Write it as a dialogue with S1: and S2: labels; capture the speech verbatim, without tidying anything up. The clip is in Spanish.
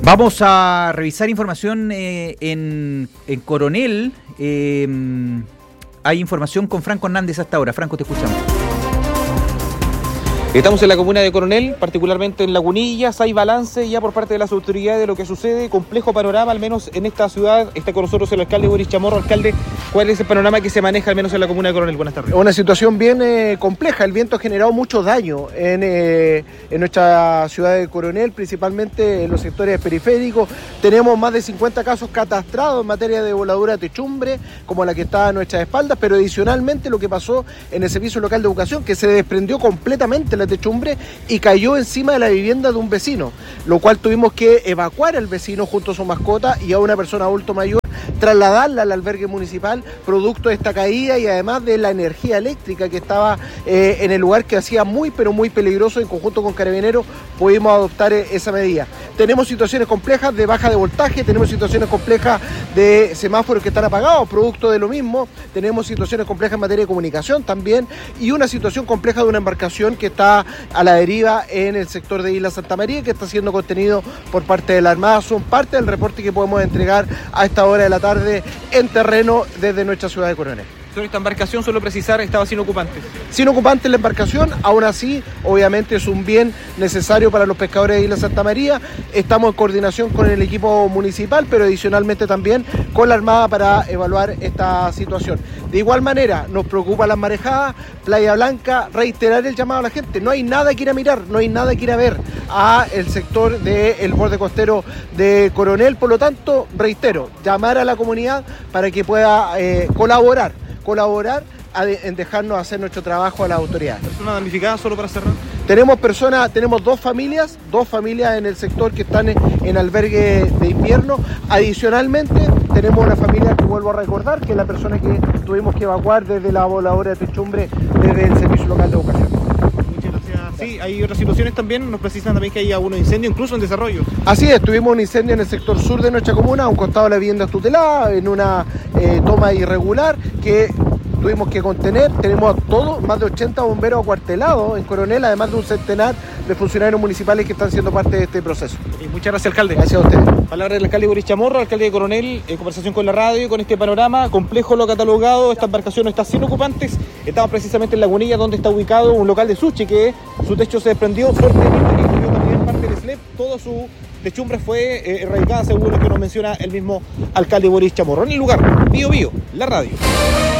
S1: Vamos a revisar información eh, en, en Coronel. Eh, hay información con Franco Hernández hasta ahora. Franco, te escuchamos.
S2: Estamos en la comuna de Coronel, particularmente en Lagunillas. Hay balance ya por parte de las autoridades de lo que sucede. Complejo panorama, al menos en esta ciudad. Está con nosotros el alcalde Boris Chamorro. Alcalde, ¿cuál es el panorama que se maneja al menos en la comuna de Coronel? Buenas tardes.
S3: Una situación bien eh, compleja. El viento ha generado mucho daño en, eh, en nuestra ciudad de Coronel, principalmente en los sectores periféricos. Tenemos más de cincuenta casos catastrados en materia de voladura de techumbre, como la que está a nuestras espaldas, pero adicionalmente lo que pasó en el Servicio Local de Educación, que se desprendió completamente la techumbre y cayó encima de la vivienda de un vecino, lo cual tuvimos que evacuar al vecino junto a su mascota y a una persona adulto mayor, trasladarla al albergue municipal producto de esta caída y además de la energía eléctrica que estaba eh, en el lugar, que hacía muy pero muy peligroso. En conjunto con Carabineros pudimos adoptar esa medida. Tenemos situaciones complejas de baja de voltaje, tenemos situaciones complejas de semáforos que están apagados, producto de lo mismo. Tenemos situaciones complejas en materia de comunicación también, y una situación compleja de una embarcación que está a la deriva en el sector de Isla Santa María, que está siendo contenido por parte de la Armada. Son parte del reporte que podemos entregar a esta hora de la tarde en terreno desde nuestra ciudad de Coronel.
S2: Sobre esta embarcación, solo precisar, estaba sin ocupantes.
S3: Sin ocupantes la embarcación, aún así, obviamente es un bien necesario para los pescadores de Isla Santa María. Estamos en coordinación con el equipo municipal, pero adicionalmente también con la Armada para evaluar esta situación. De igual manera, nos preocupan las marejadas, Playa Blanca, reiterar el llamado a la gente. No hay nada que ir a mirar, no hay nada que ir a ver a el sector del borde costero de Coronel. Por lo tanto, reitero, llamar a la comunidad para que pueda eh, colaborar. colaborar en dejarnos hacer nuestro trabajo a las autoridades.
S2: ¿Personas damnificadas, solo para cerrar?
S3: Tenemos personas, tenemos dos familias, dos familias en el sector que están en, en albergue de invierno. Adicionalmente, tenemos una familia que vuelvo a recordar, que es la persona que tuvimos que evacuar desde la voladora de techumbre desde el Servicio Local de Educación.
S2: Muchas gracias. Sí, hay otras situaciones también, nos precisan también que haya unos incendios, incluso en desarrollo.
S3: Así es, tuvimos un incendio en el sector sur de nuestra comuna, a un costado de la vivienda tutelada, en una eh, toma irregular que tuvimos que contener. Tenemos a todos, más de ochenta bomberos acuartelados en Coronel, además de un centenar de funcionarios municipales que están siendo parte de este proceso.
S2: Y muchas gracias, alcalde.
S3: Gracias a ustedes.
S2: Palabra del alcalde Boris Chamorro, alcalde de Coronel, en conversación con la radio, con este panorama complejo lo catalogado. Esta embarcación no está sin ocupantes. Estamos precisamente en Lagunillas, donde está ubicado un local de sushi que su techo se desprendió fuertemente, que incluyó también parte del S L E P. Toda su techumbre fue eh, erradicada, según lo que nos menciona el mismo alcalde Boris Chamorro. En el lugar, Bío Bío, la radio.